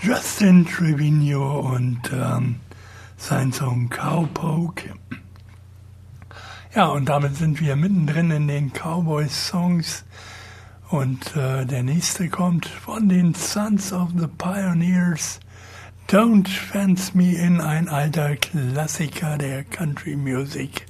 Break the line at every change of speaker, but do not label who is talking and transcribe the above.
Justin Trevino und sein Song Cowpoke. Ja, und damit sind wir mittendrin in den Cowboy-Songs. Und der nächste kommt von den Sons of the Pioneers. Don't Fence Me In, ein alter Klassiker der Country Music.